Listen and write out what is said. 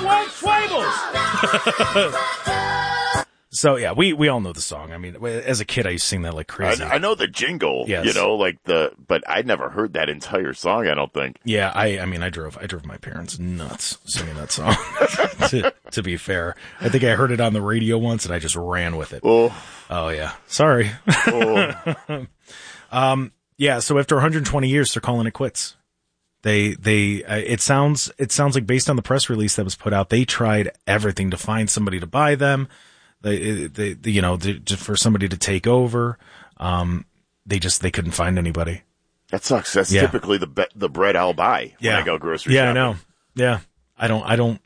want Schwabels. So yeah, we all know the song. I mean, as a kid, I used to sing that like crazy. I know the jingle, yes. But I'd never heard that entire song, I don't think. Yeah, I mean, I drove my parents nuts singing that song. to be fair, I think I heard it on the radio once and I just ran with it. Oh yeah. Sorry. Oh. Yeah. So after 120 years, they're calling it quits. It sounds like based on the press release that was put out, they tried everything to find somebody to buy them. For somebody to take over. They couldn't find anybody. That sucks. That's typically the bread I'll buy when I go grocery shopping. Yeah, I know. Yeah. I don't